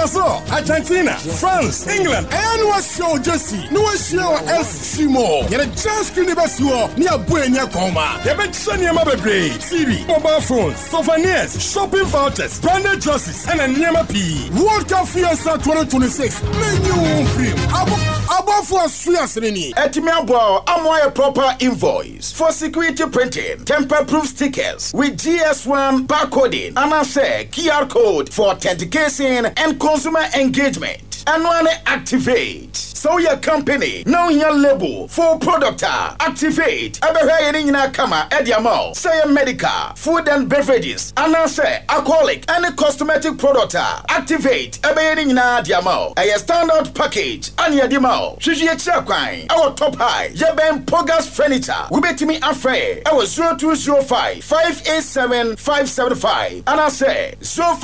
Brazil, Argentina, France, England, and was show Jesse. No show else Shimo. Get a chance to the best near Buena Coma. The big Sunny Mababre, TV, mobile phones, souvenirs, shopping vouchers, branded dresses, and a Niama P. World Cup Fiesta 2026. Menu film. Above for Swiasini. Etimiabo, Amoy a proper invoice for security printing, temper-proof stickers with GS1 barcoding, and I say QR code for authentication and consumer engagement. And when activate, so your company now your label for product activate. Abehe kama ediamo say medical, food and beverages, and I say alcoholic and cosmetic product activate. Abehe na diamo a standard package and yadimo. Shiji chakwan our top high. Yeben Pogas furniture. We bet me afraid. I was 0205 587 575 and I say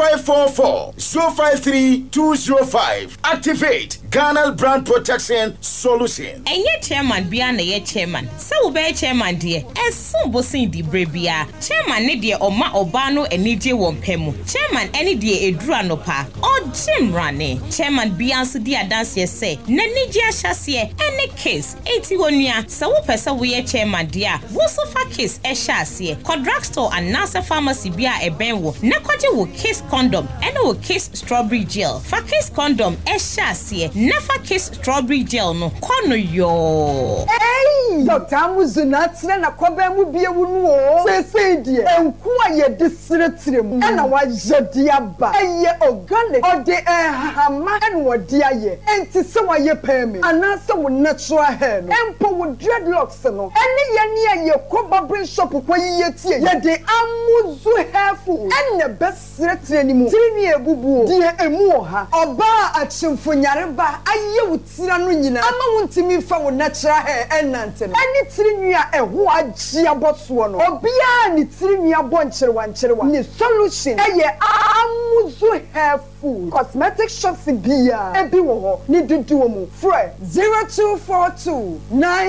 0544 053 205. Activate Ghana Brand Protection Solution. And yet, Chairman, Biana, ye Chairman. So, be Chairman, dear. And so, bossing the Brebia. Chairman, Nidia, or Ma Obano, and Nidia Wompemu. Chairman, any dear Edruanopa. Or Jim Rane. Chairman, Bianca, dear dance, ye say. Nanidia Chassier, any case. 81 year. So, Pesa, we Chairman, dear. Wosofa case, a chassis. Quadragstore and Nasa Pharmacy, Bia, a Benwo. Nakwaji will kiss condom, and will kiss strawberry gel. For kiss condom, a chassis. Never kiss strawberry gel no kono yo. Hey, Dr. Amuzunatna na kwabemu bie wunu o. Say die. Enku aye disretrem. Na wa jedia ba. Eye organic. Ode hama en wodi aye. Enti se wa ye peme. Anase wo natural hair no. Empo wo dreadlocks no. Ene ye ne aye koba brain shop kwa ye tie. Ye de Amuzu hairful. Ene besretre ni mu. Tiri ni ebubu. Die emu oha. Oba achimfo nyareba aye wutira no nyina. Ama wuntimi fa wo natural hair enante no. Ene tiri nua eho agye aboso no. Obia ni tiri nua boncherewa. Ni solution eye Amuzu hairful. Cosmetic shops bia ebi wo ho ni dudu mu. Fre 0242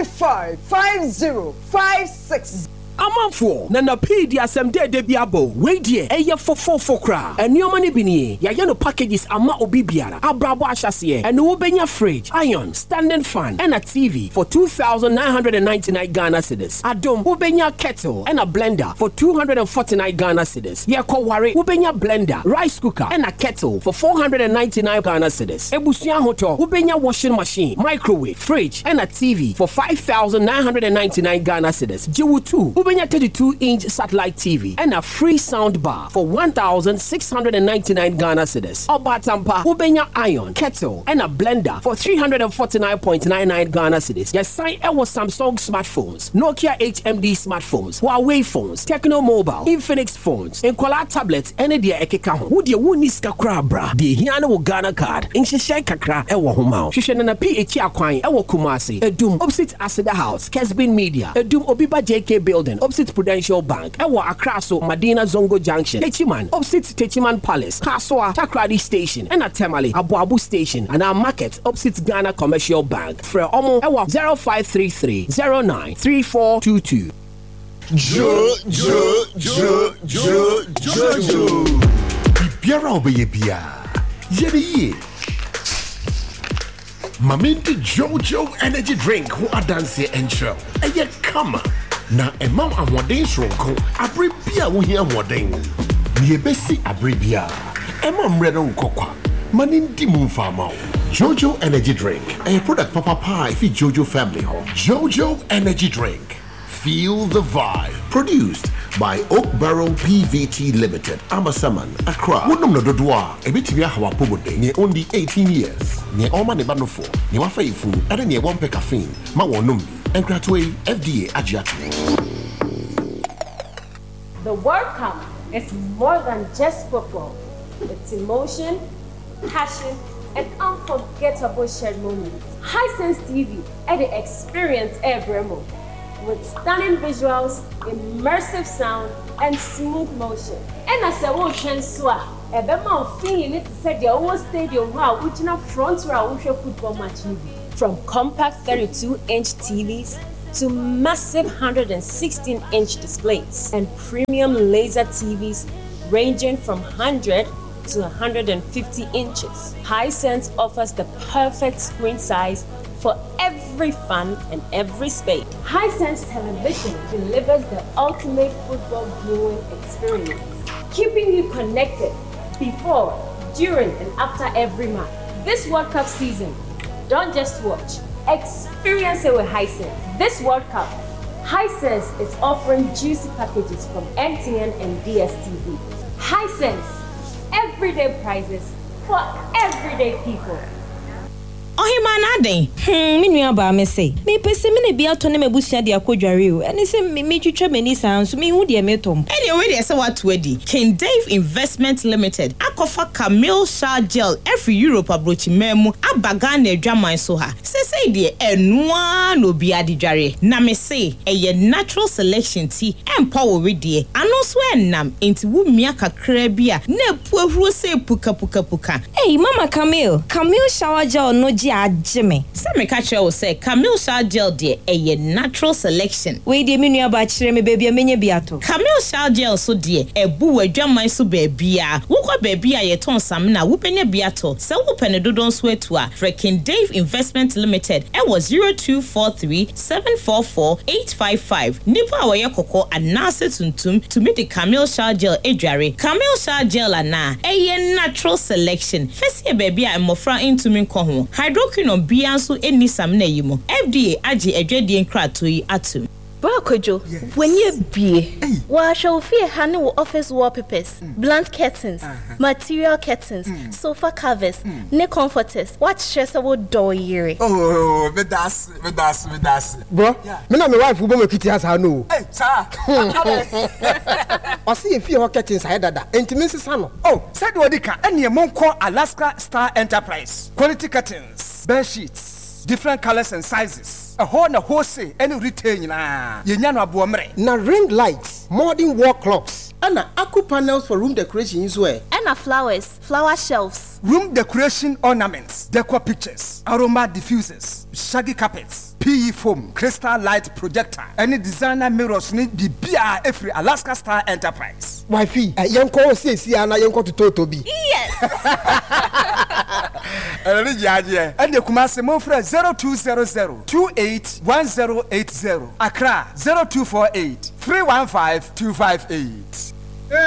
955056. Amanfo na pedi asem de biabo we die eye fofofo kra enioma ne binie ya no packages ama obi biara abrabo ahyase ene wo benya fridge iron standing fan and a TV for 2,999 Ghana cedis adom wo benya kettle and a blender for 249 Ghana cedis ye ko ware wo benya blender rice cooker and a kettle for 499 Ghana cedis ebusuan hoto wo benya washing machine microwave fridge and a TV for 5,999 Ghana cedis jiwu 2 Ubenya 32-inch satellite TV and a free sound bar for 1,699 Ghana cedis. Obatampa, Ubenya iron, kettle, and a blender for 349.99 Ghana cedis. Yes, sign our Samsung smartphones, Nokia HMD smartphones, Huawei phones, Techno Mobile, Infinix phones, and Kola tablets, and the Ekeka. Would you win this kakra? The Hiano Ghana card, in Shisha Kakra, Ewa Humao. Shishan and a PHA Kwine, Ewa Kumasi, Edum, opposite Asada House, Kesbin Media, Edum Obiba JK Building. Opposite Prudential Bank, Ewa Akraso, Madina Zongo Junction, Techiman, opposite Techiman Palace, Kaswa, Takradi Station, and a Temali, Abu Abu Station, and our market opposite Ghana Commercial Bank. Fre Omo, Ewa 0533 093422. Jojo. Biara obeye bia. Yedi. Mamindi Jojo energy drink who are dancing and show. Eye come. Na emam amwodin sronko abribia wo hia amwodin ne besi abribia emam redo nkokwa manindi mumfama Jojo energy drink a product papa if Jojo family home. Jojo energy drink, feel the vibe. Produced by Oak Barrel PVT Limited, Amasaman, Accra. Wonum no dodoa ebitibia hawa pobode ne only 18 years ne oma ne banofo ne wafa ifu ade ne won pe caffeine ma wonum and graduate FDA Agiatu. The World Cup is more than just football. It's emotion, passion, and unforgettable shared moments. Hisense TV at the experience Bremo with stunning visuals, immersive sound, and smooth motion. And as a world transfer, a bema feeling it said the whole stadium wow, which in a front row football match. From compact 32-inch TVs to massive 116-inch displays and premium laser TVs ranging from 100 to 150 inches. Hisense offers the perfect screen size for every fan and every space. Hisense television delivers the ultimate football viewing experience, keeping you connected before, during, and after every match. This World Cup season, don't just watch, experience it with Hisense. This World Cup, Hisense is offering juicy packages from MTN and DSTV. Hisense, everyday prices for everyday people. Ohima na den. Me nua ba me say. Me pese me na bia to na mabusua de akodware o. Ene se me twetwa mani san so me hu de me tom. Anyway, dey say what wedi. King Dave Investment Limited akofa Camille Shower Gel every Europe abrochi memu abaga na adwaman so ha. Say de enua no bia de dware. Na me say eye natural selection tea empower we de. Ano so enam enti wu mia kakra bia na epu ahuro se puka. Hey Mama Camille Shower Gel no ajime. Say me catch you say Camille Shower Gel de a natural selection. We de me nua ba kire me baby amenye biato. Camille Shower Gel so de ebu adwaman so baby a. Wo kwa baby a ye ton sam na wo penya biato. Se wo pene dodon so etu a. Freaking Dave Investment Limited. E was 0243-744-855. Nipa a ye kokko anase tuntum to meet the Camille Shower Gel edware. Camille Shower Gel ana a natural selection. Fesi baby a mofra into me nko ho. Hydroquinone bianso eni samna yimo. FDA agi edwedie nkrato yi atum. Bro Kojo, when you be, wa show fear hane wo office wallpapers, blunt curtains, material curtains, sofa covers, ne comforters. What stress wo door yere? Oh, me das. Bro, me na me wife wo me kiti asa no. Hey, sir. O see fear ho curtains ha dada. Entimin sisa no. Oh, said wo dika, ene monko Alaska Star Enterprise. Quality curtains, bed sheets, different colors and sizes. A whole say any retail na yenyano abuomre na ring lights, modern wall clocks, and aqua panels for room decoration as well. And flowers, flower shelves, room decoration ornaments, decor pictures, aroma diffusers, shaggy carpets, PE foam, crystal light projector, any designer mirrors need be bia every Alaska Star Enterprise. Wifey, yanko see ana yanko to Totobi. Yes. And the Kumasi Mofra 0200-281080. Accra 0248-315-258.